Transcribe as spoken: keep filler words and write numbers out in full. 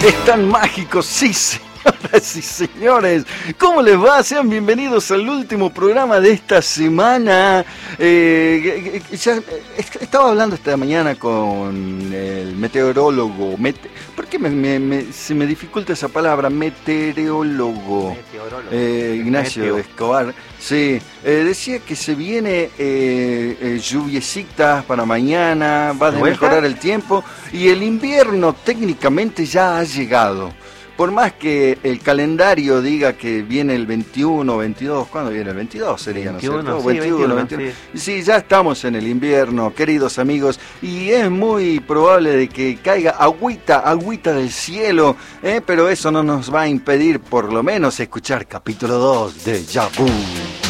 Están mágicos, sí, señoras y señores. ¿Cómo les va? Sean bienvenidos al último programa de esta semana. Eh, ya estaba hablando esta mañana con el meteorólogo. Mete, ¿Por qué me, me, me, se me dificulta esa palabra? Meteorólogo. Meteorólogo. Eh, Ignacio Meteo. Escobar. Sí, eh, decía que se viene eh, eh, lluviecitas para mañana, va a mejorar el tiempo y el invierno técnicamente ya ha llegado. Por más que el calendario diga que viene el veintiuno, veintidós, ¿cuándo viene el veintidós? Sería, veintiuno, ¿no es cierto? Sí, veintiuno, veintiuno, veintiuno. Sí. sí, ya estamos en el invierno, queridos amigos, y es muy probable de que caiga agüita, agüita del cielo, ¿eh? Pero eso no nos va a impedir por lo menos escuchar capítulo dos de Ya Boom.